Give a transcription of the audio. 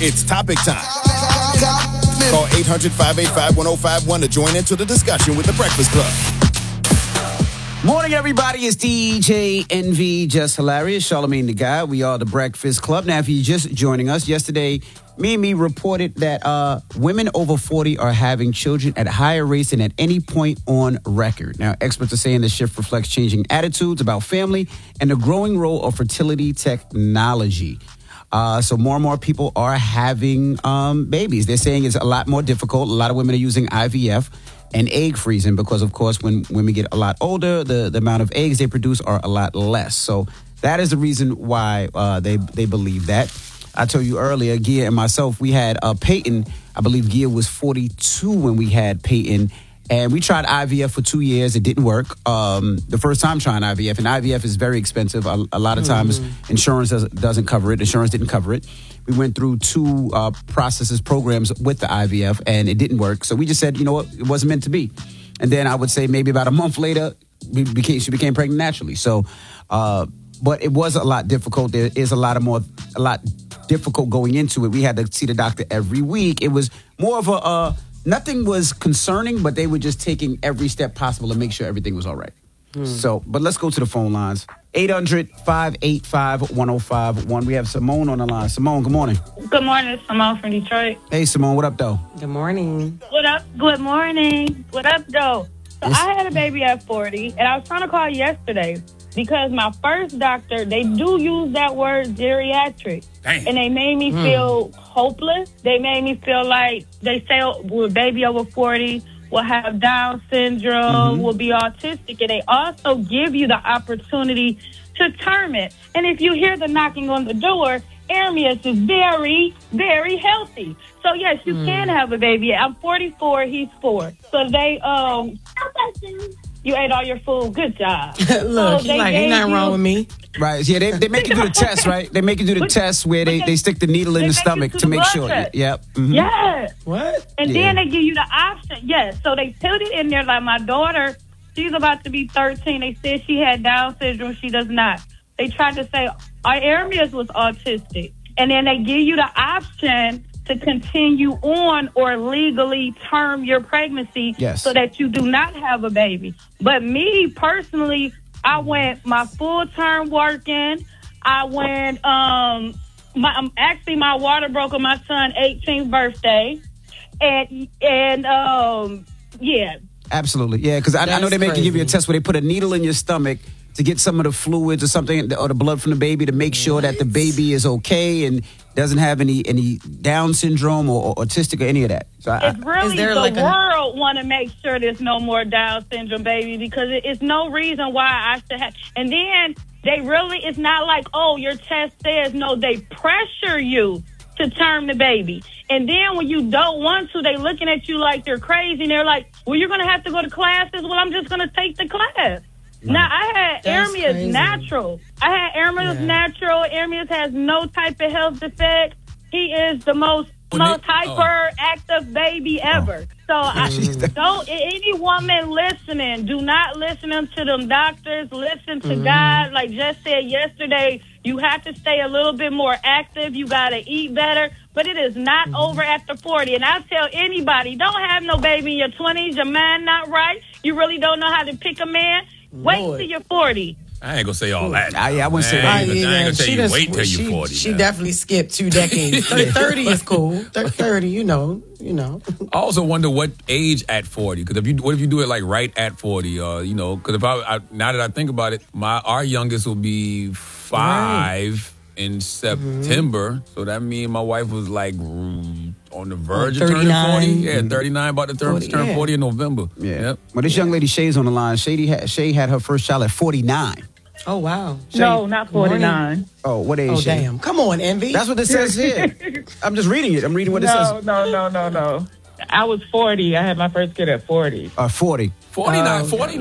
It's topic time. Call 800-585-1051 to join into the discussion with The Breakfast Club. Morning, everybody. It's DJ NV, Just Hilarious, Charlamagne the Guy. We are The Breakfast Club. Now, if you're just joining us, yesterday, me reported that women over 40 are having children at higher rates than at any point on record. Now, experts are saying this shift reflects changing attitudes about family and the growing role of fertility technology. So more and more people are having babies. They're saying it's a lot more difficult. A lot of women are using IVF and egg freezing because, of course, when women get a lot older, the amount of eggs they produce are a lot less. So that is the reason why they believe that. I told you earlier, Gia and myself, we had Peyton. I believe Gia was 42 when we had Peyton. And we tried IVF for 2 years. It didn't work. The first time trying IVF, and IVF is very expensive. A lot of times, insurance doesn't cover it. Insurance didn't cover it. We went through 2 programs with the IVF, and it didn't work. So we just said, you know what, it wasn't meant to be. And then I would say maybe about a month later, she became pregnant naturally. So, but it was a lot difficult. There is a lot difficult going into it. We had to see the doctor every week. It was more of a nothing was concerning, but they were just taking every step possible to make sure everything was all right. So, but let's go to the phone lines. 800-585-1051. We have Simone on the line. Simone, good morning. Good morning. It's Simone from Detroit. Hey, Simone, what up, though? Good morning. What up? Good morning. What up, though? So I had a baby at 40, and I was trying to call yesterday because my first doctor, they do use that word geriatric. Dang. And they made me feel hopeless. They made me feel like they say a baby over 40 will have Down syndrome, will be autistic. And they also give you the opportunity to term it. And if you hear the knocking on the door, Aramius is very, very healthy. So, yes, you can have a baby. I'm 44. He's 4. So they, you ate all your food. Good job. Look, so ain't nothing wrong with me. Right. Yeah, they make you do the test, right? They make you do the test where they stick the needle in the stomach to make sure. Yep. Mm-hmm. Yes. What? And then they give you the option. Yes. So they put it in there like my daughter, she's about to be 13. They said she had Down syndrome. She does not. They tried to say our Aramius was autistic. And then they give you the option to continue on or legally term your pregnancy so that you do not have a baby. But me personally, I went my full term working. I went my water broke on my son's 18th birthday. And yeah. Absolutely. Yeah, because I know they make you give you a test where they put a needle in your stomach to get some of the fluids or something, or the blood from the baby to make sure that the baby is okay and doesn't have any Down syndrome or autistic or any of that. So it's really the world want to make sure there's no more Down syndrome, baby, because it's no reason why I should have. And then it's not like, oh, your test says no. They pressure you to term the baby. And then when you don't want to, they looking at you like you're crazy. And they're like, well, you're going to have to go to classes. Well, I'm just going to take the class. Now, I had Aramius natural. Natural. Aramius has no type of health defect. He is the most hyperactive baby ever. So don't any woman listening, do not listen to them doctors. Listen to God. Like Jess said yesterday, you have to stay a little bit more active. You got to eat better. But it is not over after 40. And I tell anybody, don't have no baby in your 20s. Your mind not right. You really don't know how to pick a man. Wait till you're 40. I ain't gonna say all that. I wouldn't say that. I ain't gonna tell you wait till you're 40. She definitely skipped 2 decades. 30 is cool. 30, you know. I also wonder what age at 40. Because what if you do it like right at 40? Because now that I think about it, our youngest will be 5 in September. So that means my wife was like on the verge of turning 40. Yeah, 39, about to turn 40 in November. Yeah. Yep. Well, this young lady Shay's on the line. Shay had her first child at 49. Oh, wow. Shay, no, not 49. Oh, what age? Oh, damn. Come on, Envy. That's what it says here. I'm just reading it. I'm reading what it says. No. I was 40. I had my first kid at 40. 40. 49.